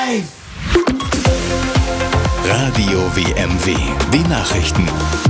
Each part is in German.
Radio WMW, die Nachrichten.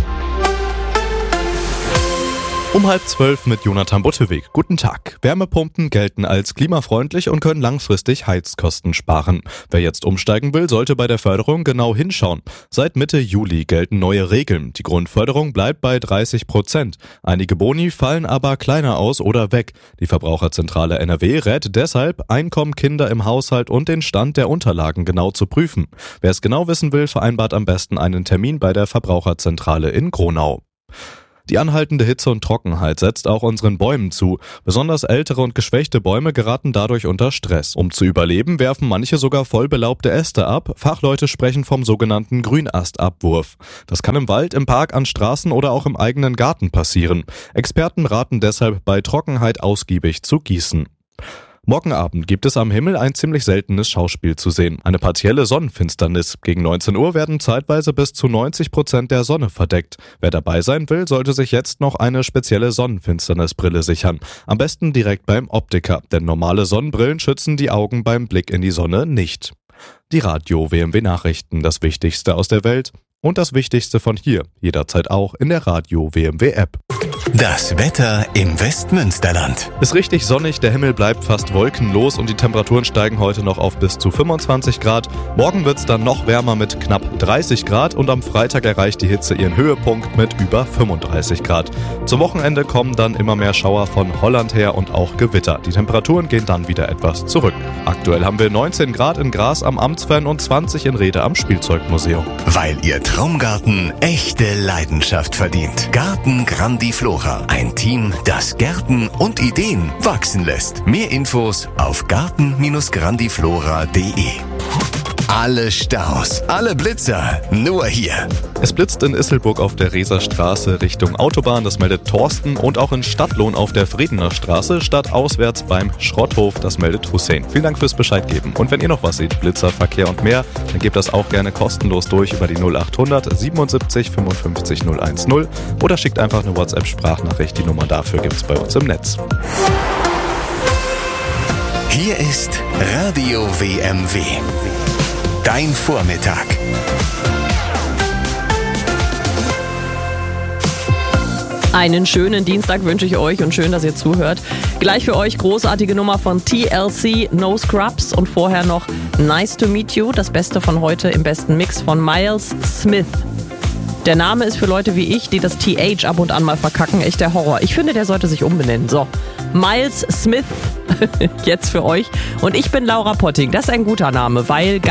Um 11:30 mit Jonathan Butteweg. Guten Tag. Wärmepumpen gelten als klimafreundlich und können langfristig Heizkosten sparen. Wer jetzt umsteigen will, sollte bei der Förderung genau hinschauen. Seit Mitte Juli gelten neue Regeln. Die Grundförderung bleibt bei 30%. Einige Boni fallen aber kleiner aus oder weg. Die Verbraucherzentrale NRW rät deshalb, Einkommen, Kinder im Haushalt und den Stand der Unterlagen genau zu prüfen. Wer es genau wissen will, vereinbart am besten einen Termin bei der Verbraucherzentrale in Gronau. Die anhaltende Hitze und Trockenheit setzt auch unseren Bäumen zu. Besonders ältere und geschwächte Bäume geraten dadurch unter Stress. Um zu überleben, werfen manche sogar voll belaubte Äste ab. Fachleute sprechen vom sogenannten Grünastabwurf. Das kann im Wald, im Park, an Straßen oder auch im eigenen Garten passieren. Experten raten deshalb, bei Trockenheit ausgiebig zu gießen. Morgen Abend gibt es am Himmel ein ziemlich seltenes Schauspiel zu sehen. Eine partielle Sonnenfinsternis. Gegen 19 Uhr werden zeitweise bis zu 90% der Sonne verdeckt. Wer dabei sein will, sollte sich jetzt noch eine spezielle Sonnenfinsternisbrille sichern. Am besten direkt beim Optiker, denn normale Sonnenbrillen schützen die Augen beim Blick in die Sonne nicht. Die Radio WMW Nachrichten, das Wichtigste aus der Welt und das Wichtigste von hier, jederzeit auch in der Radio WMW App. Das Wetter im Westmünsterland. Ist richtig sonnig, der Himmel bleibt fast wolkenlos und die Temperaturen steigen heute noch auf bis zu 25 Grad. Morgen wird's dann noch wärmer mit knapp 30 Grad und am Freitag erreicht die Hitze ihren Höhepunkt mit über 35 Grad. Zum Wochenende kommen dann immer mehr Schauer von Holland her und auch Gewitter. Die Temperaturen gehen dann wieder etwas zurück. Aktuell haben wir 19 Grad in Gras am Amtsfern und 20 in Rede am Spielzeugmuseum. Weil Ihr Traumgarten echte Leidenschaft verdient. Garten Grandiflora. Ein Team, das Gärten und Ideen wachsen lässt. Mehr Infos auf garten-grandiflora.de. Alle Staus, alle Blitzer, nur hier. Es blitzt in Isselburg auf der Reserstraße Richtung Autobahn, das meldet Thorsten, und auch in Stadtlohn auf der Friedener Straße, stadtauswärts beim Schrotthof, das meldet Hussein. Vielen Dank fürs Bescheid geben. Und wenn ihr noch was seht, Blitzer, Verkehr und mehr, dann gebt das auch gerne kostenlos durch über die 0800 77 55 010 oder schickt einfach eine WhatsApp-Sprachnachricht. Die Nummer dafür gibt's bei uns im Netz. Hier ist Radio WMW. Dein Vormittag. Einen schönen Dienstag wünsche ich euch und schön, dass ihr zuhört. Gleich für euch großartige Nummer von TLC, No Scrubs und vorher noch Nice to Meet You, das Beste von heute im besten Mix von Miles Smith. Der Name ist für Leute wie ich, die das TH ab und an mal verkacken, echt der Horror. Ich finde, der sollte sich umbenennen. So, Miles Smith jetzt für euch und ich bin Laura Potting. Das ist ein guter Name, weil